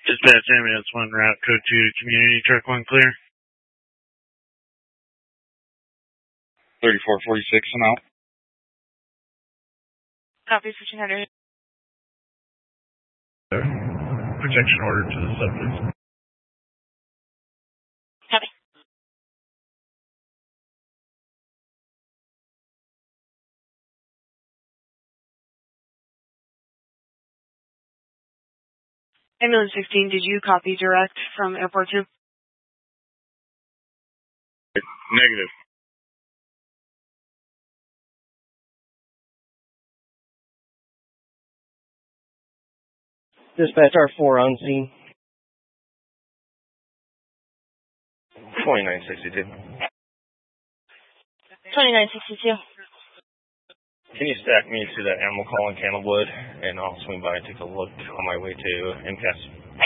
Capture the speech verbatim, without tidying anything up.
Dispatch ambulance one route code two to community truck one clear. thirty-four forty-six and out. Copy fifteen hundred. Protection order to the subject. Copy. Ambulance sixteen, did you copy direct from airport two? Negative. Dispatch R four on scene. twenty-nine sixty-two. twenty-nine sixty-two. Can you stack me to that animal call in Candlewood, and I'll swing by and take a look on my way to M C A S?